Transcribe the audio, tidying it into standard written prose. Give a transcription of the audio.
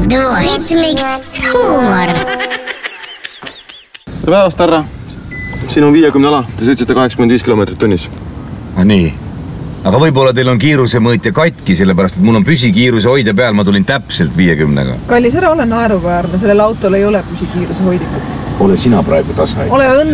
Duo Hitmix huumor. Tere päevast, härra. Siin on 50 ala. Te sõitsite 85 kilomeetrit tunnis. Nii. Aga võib-olla teil on kiirusemõõtja katki, sellepärast, et mul on püsikiiruse hoidja peal, ma tulin täpselt 50-ga. Kallis, ära ole naeruväärne, sellel autol ei ole püsikiiruse hoidikut. Ole sina praegu tasa. Ole õnne.